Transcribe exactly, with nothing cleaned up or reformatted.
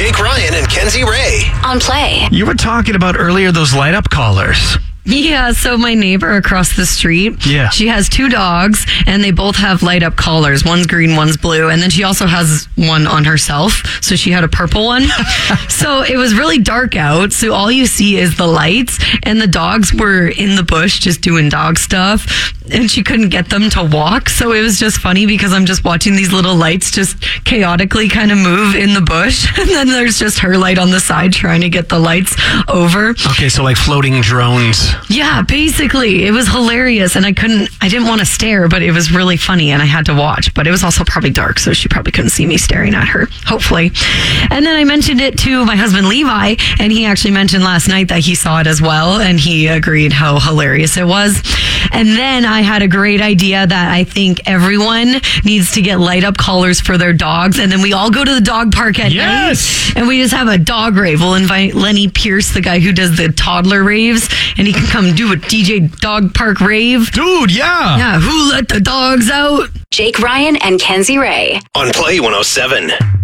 Jake Ryan and Kenzie Ray on Play. You were talking about earlier those light up collars. Yeah, so my neighbor across the street, yeah. she has two dogs, and they both have light up collars. One's green, one's blue, and then she also has one on herself, so she had a purple one. So it was really dark out, so all you see is the lights, and the dogs were in the bush just doing dog stuff, and she couldn't get them to walk, so it was just funny because I'm just watching these little lights just chaotically kind of move in the bush, and then there's just her light on the side trying to get the lights over. Okay, so like floating drones. Yeah, basically. It was hilarious, and I couldn't, I didn't want to stare, but it was really funny, and I had to watch. But it was also probably dark, so she probably couldn't see me staring at her, hopefully. And then I mentioned it to my husband, Levi, and he actually mentioned last night that he saw it as well, and he agreed how hilarious it was. And then I had a great idea that I think everyone needs to get light up collars for their dogs, and then we all go to the dog park at yes. night, and we just have a dog rave. We'll invite Lenny Pierce, the guy who does the toddler raves, and he can come do a D J dog park rave. Dude, yeah. Yeah, who let the dogs out? Jake Ryan and Kenzie Ray on Play one oh seven.